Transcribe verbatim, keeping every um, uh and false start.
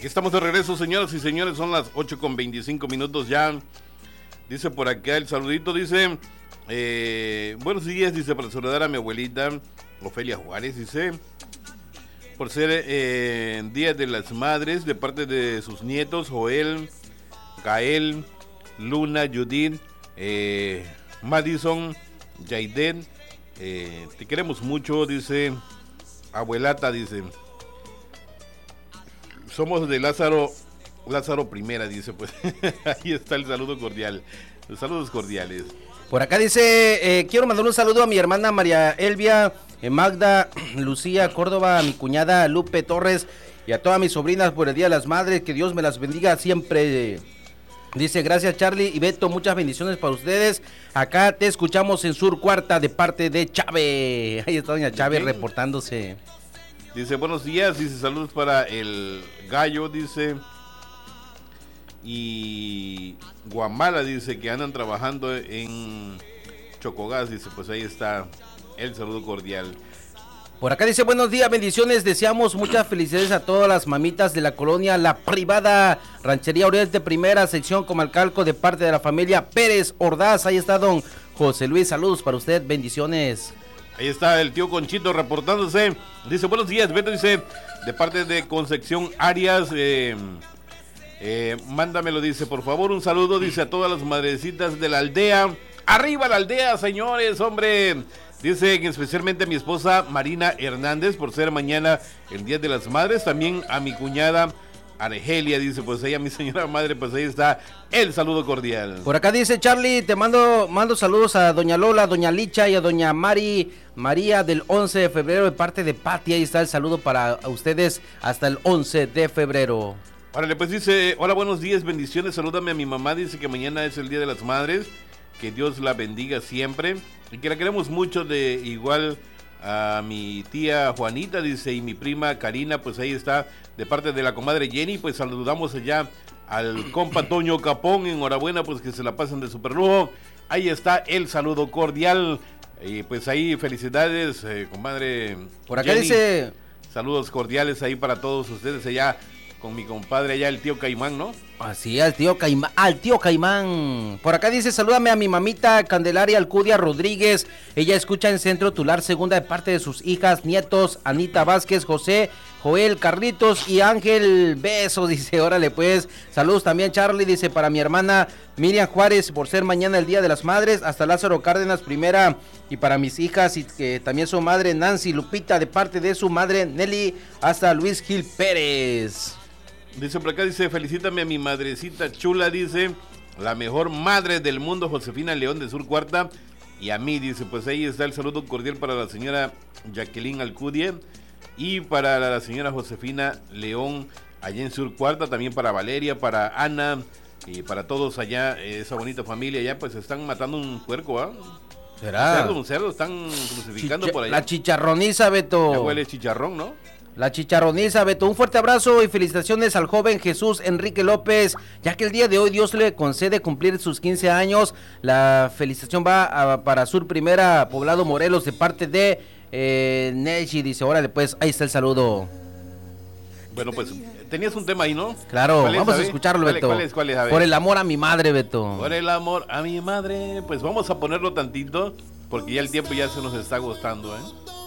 Aquí estamos de regreso, señoras y señores, son las ocho con veinticinco minutos ya. Dice por acá el saludito, dice, eh, buenos días, dice, para saludar a mi abuelita, Ofelia Juárez, dice, por ser eh, Día de las Madres, de parte de sus nietos, Joel, Gael, Luna, Judith, eh, Madison, Jaiden, eh, te queremos mucho, dice, abuelata, dice. Somos de Lázaro, Lázaro Primera, dice, pues, ahí está el saludo cordial, los saludos cordiales. Por acá dice, eh, quiero mandar un saludo a mi hermana María Elvia, eh, Magda, Lucía Córdoba, a mi cuñada Lupe Torres y a todas mis sobrinas por el Día de las Madres, que Dios me las bendiga siempre. Dice, gracias Charlie y Beto, muchas bendiciones para ustedes. Acá te escuchamos en Sur Cuarta de parte de Chávez. Ahí está doña Chávez reportándose. Dice, buenos días, dice, saludos para el gallo, dice, y Guamala, dice, que andan trabajando en Chocogás, dice, pues ahí está el saludo cordial. Por acá dice, buenos días, bendiciones, deseamos muchas felicidades a todas las mamitas de la colonia La Privada, Ranchería Oriente Primera, sección Comalcalco, de parte de la familia Pérez Ordaz. Ahí está don José Luis, saludos para usted, bendiciones. Ahí está el tío Conchito reportándose. Dice, buenos días, Beto, dice, de parte de Concepción Arias, eh, eh, mándamelo, dice, por favor, un saludo, dice, a todas las madrecitas de la aldea. ¡Arriba la aldea, señores, hombre! Dice que especialmente a mi esposa Marina Hernández, por ser mañana el Día de las Madres, también a mi cuñada Argelia, dice, pues ella, mi señora madre, pues ahí está el saludo cordial. Por acá dice, Charlie, te mando mando saludos a doña Lola, doña Licha y a doña Mari María del once de febrero de parte de Pati. Ahí está el saludo para ustedes hasta el once de febrero. Órale, pues dice, hola, buenos días, bendiciones, salúdame a mi mamá, dice que mañana es el Día de las Madres, que Dios la bendiga siempre y que la queremos mucho, de igual a mi tía Juanita, dice, y mi prima Karina, pues ahí está, de parte de la comadre Jenny, pues saludamos allá al compa Toño Capón, enhorabuena, pues que se la pasen de super lujo. Ahí está el saludo cordial, y pues ahí felicidades, eh, comadre Por acá Jenny. dice, saludos cordiales ahí para todos ustedes allá, con mi compadre allá, el tío Caimán, ¿no? Así, al tío Caimán, al tío Caimán. Por acá dice, salúdame a mi mamita Candelaria Alcudia Rodríguez. Ella escucha en Centro Tular Segunda de parte de sus hijas, nietos, Anita Vázquez, José, Joel, Carlitos y Ángel. Besos, dice, órale pues. Saludos también, Charlie, dice, para mi hermana Miriam Juárez, por ser mañana el Día de las Madres, hasta Lázaro Cárdenas Primera, y para mis hijas, y que también su madre Nancy Lupita, de parte de su madre Nelly, hasta Luis Gil Pérez. Dice por acá, dice, felicítame a mi madrecita chula, dice, la mejor madre del mundo, Josefina León de Sur Cuarta, y a mí, dice, pues ahí está el saludo cordial para la señora Jacqueline Alcudia, y para la señora Josefina León, allá en Sur Cuarta, también para Valeria, para Ana, y para todos allá, esa bonita familia, allá pues están matando un puerco, ¿ah? ¿eh? ¿Será? Un cerdo, un cerdo, están crucificando Chicha- por allá. La chicharroniza, Beto. Ya huele chicharrón, ¿no? La chicharroniza, Beto. Un fuerte abrazo y felicitaciones al joven Jesús Enrique López, ya que el día de hoy Dios le concede cumplir sus quince años. La felicitación va a, para Sur Primera, Poblado Morelos, de parte de eh, Neji. Dice, órale, pues, ahí está el saludo. Bueno, pues, tenías un tema ahí, ¿no? Claro, ¿Cuál es, vamos a ver? escucharlo, ¿Cuál, Beto. ¿Cuál es, cuál es? A ver. Por el amor a mi madre, Beto. Por el amor a mi madre. Pues vamos a ponerlo tantito, porque ya el tiempo ya se nos está agotando, ¿eh?